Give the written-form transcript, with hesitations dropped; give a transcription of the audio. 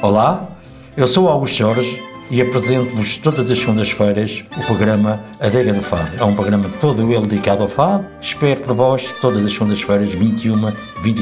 Olá, eu sou o Augusto Jorge e apresento-vos todas as segundas-feiras o programa Adega do Fado. É um programa todo ele dedicado ao fado. Espero por vós todas as segundas-feiras, 21, 23.